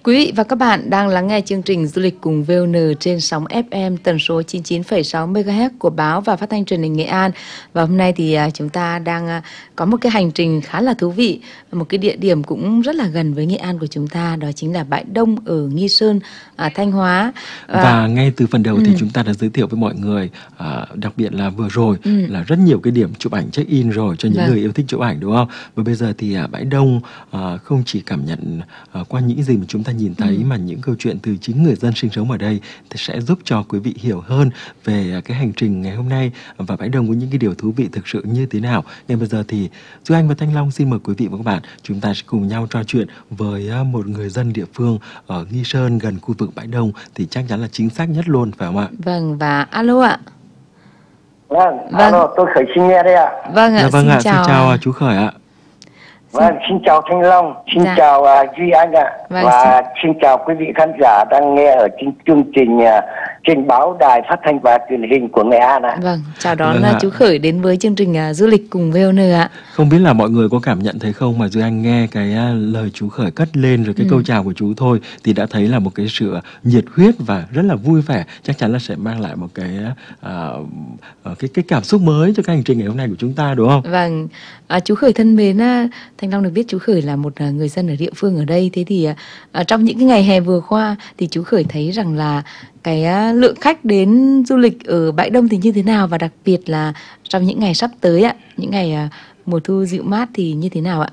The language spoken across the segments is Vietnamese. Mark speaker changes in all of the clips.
Speaker 1: Quý vị và các bạn đang lắng nghe chương trình Du lịch cùng VON trên sóng FM tần số 99,6 MHz của báo và phát thanh truyền hình Nghệ An. Và hôm nay thì chúng ta đang có một cái hành trình khá là thú vị, một cái địa điểm cũng rất là gần với Nghệ An của chúng ta, đó chính là bãi Đông ở Nghi Sơn, Thanh Hóa.
Speaker 2: Và ngay từ phần đầu thì chúng ta đã giới thiệu với mọi người, đặc biệt là vừa rồi là rất nhiều cái điểm chụp ảnh check-in rồi cho những người yêu thích chụp ảnh, đúng không? Và bây giờ thì bãi Đông không chỉ cảm nhận qua những gì mà chúng ta nhìn thấy mà những câu chuyện từ chính người dân sinh sống ở đây thì sẽ giúp cho quý vị hiểu hơn về cái hành trình ngày hôm nay và bãi Đông có những cái điều thú vị thực sự như thế nào. Ngay bây giờ thì Duy Anh và Thanh Long xin mời quý vị và các bạn chúng ta sẽ cùng nhau trò chuyện với một người dân địa phương ở Nghi Sơn gần khu vực bãi Đông thì chắc chắn là chính xác nhất luôn, phải không ạ?
Speaker 1: Vâng, và alo ạ.
Speaker 3: Vâng, alo, tôi Khởi xin nghe đây ạ.
Speaker 1: Vâng ạ,
Speaker 2: xin chào chú Khởi ạ.
Speaker 3: Vâng, xin chào Thanh Long, xin chào Duy Anh ạ. Và xin chào quý vị khán giả đang nghe ở trên chương trình trên báo đài phát thanh và truyền hình của Nghệ An ạ.
Speaker 1: Vâng, chào đón chú Khởi đến với chương trình du lịch cùng VON ạ.
Speaker 2: Không biết là mọi người có cảm nhận thấy không, mà Duy Anh nghe cái lời chú Khởi cất lên rồi cái câu chào của chú thôi thì đã thấy là một cái sự nhiệt huyết và rất là vui vẻ, chắc chắn là sẽ mang lại một cái cảm xúc mới cho cái hành trình ngày hôm nay của chúng ta, đúng không?
Speaker 1: Vâng, chú Khởi thân mến, Thanh Long được biết chú Khởi là một người dân ở địa phương ở đây. Thế thì trong những cái ngày hè vừa qua thì chú Khởi thấy rằng là cái lượng khách đến du lịch ở bãi Đông thì như thế nào, và đặc biệt là trong những ngày sắp tới ạ, những ngày mùa thu dịu mát thì như thế nào ạ?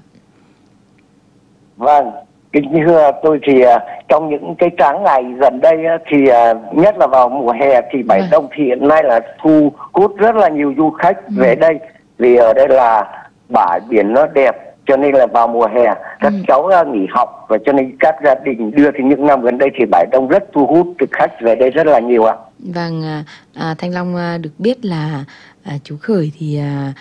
Speaker 3: Vâng, kính thưa tôi thì trong những cái tháng ngày gần đây thì nhất là vào mùa hè thì bãi Đông thì hiện nay là thu hút rất là nhiều du khách về đây, vì ở đây là bãi biển nó đẹp, cho nên là vào mùa hè các cháu nghỉ học, và cho nên các gia đình đưa thì những năm gần đây thì bãi Đông rất thu hút thực khách về đây rất là nhiều ạ.
Speaker 1: Vâng, Thanh Long được biết là chú Khởi thì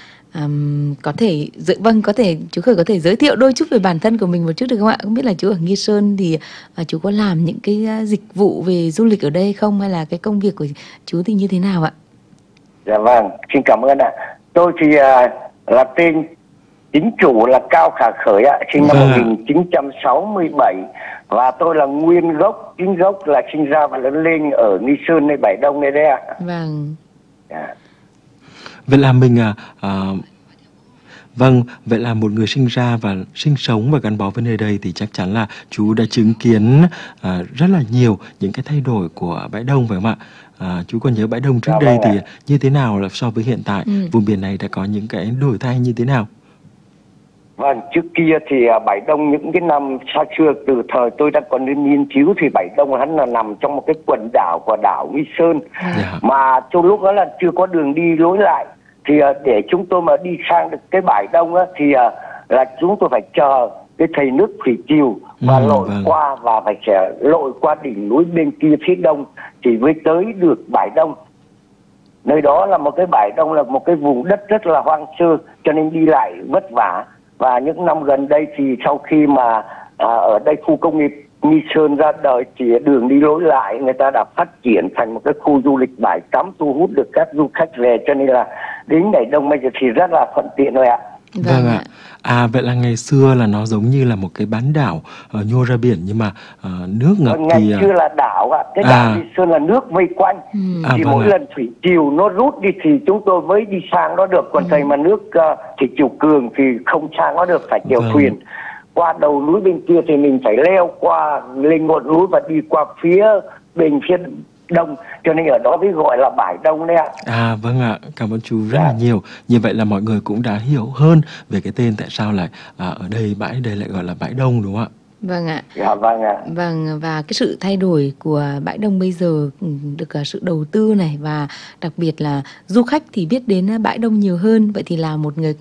Speaker 1: có thể chú Khởi có thể giới thiệu đôi chút về bản thân của mình một chút được không ạ? Không biết là chú ở Nghi Sơn thì chú có làm những cái dịch vụ về du lịch ở đây không, hay là cái công việc của chú thì như thế nào ạ?
Speaker 3: Dạ vâng, xin cảm ơn ạ. Tôi thì là tên chính chủ là Cao Khả Khởi ạ, sinh năm 1967, và tôi là chính gốc là sinh ra và lớn lên ở Nghi Sơn nơi bãi Đông này đấy ạ.
Speaker 1: Vâng.
Speaker 2: Vậy là mình vâng, vậy là một người sinh ra và sinh sống và gắn bó với nơi đây thì chắc chắn là chú đã chứng kiến rất là nhiều những cái thay đổi của bãi Đông, phải không ạ? Chú còn nhớ bãi Đông trước đây thì như thế nào là so với hiện tại? Vùng biển này đã có những cái đổi thay như thế nào?
Speaker 3: Vâng, trước kia thì bãi Đông những cái năm xa xưa, từ thời tôi đã còn nên nghiên cứu thì bãi Đông hắn là nằm trong một cái quần đảo của đảo Nghi Sơn, mà trong lúc đó là chưa có đường đi lối lại. Thì để chúng tôi mà đi sang được cái bãi Đông á, thì là chúng tôi phải chờ cái thầy nước thủy triều và lội qua, và phải lội qua đỉnh núi bên kia phía đông thì mới tới được bãi Đông. Nơi đó là một cái bãi Đông là một cái vùng đất rất là hoang sơ, cho nên đi lại vất vả. Và những năm gần đây thì sau khi mà ở đây khu công nghiệp Nghi Sơn ra đời thì đường đi lối lại người ta đã phát triển thành một cái khu du lịch bãi tắm thu hút được các du khách về, cho nên là đến bãi Đông bây giờ thì rất là thuận tiện rồi ạ.
Speaker 2: Vâng ạ. Vậy là ngày xưa là nó giống như là một cái bán đảo nhô ra biển, nhưng mà nước ngập thì
Speaker 3: ngày xưa là đảo ạ. Cái đảo Nghi Sơn là nước vây quanh. Thì mỗi lần thủy triều nó rút đi thì chúng tôi mới đi sang đó được, còn thời mà nước thủy triều cường thì không sang đó được, phải chèo thuyền qua đầu núi bên kia, thì mình phải leo qua lên ngọn núi và đi qua phía đông, cho nên ở đó mới gọi là bãi Đông đấy ạ.
Speaker 2: Vâng ạ, cảm ơn chú rất là nhiều. Như vậy là mọi người cũng đã hiểu hơn về cái tên tại sao lại ở đây bãi đây lại gọi là bãi Đông, đúng không ạ?
Speaker 1: Vâng ạ.
Speaker 3: Dạ vâng ạ.
Speaker 1: Vâng, và cái sự thay đổi của bãi Đông bây giờ được sự đầu tư này, và đặc biệt là du khách thì biết đến bãi Đông nhiều hơn. Vậy thì là một người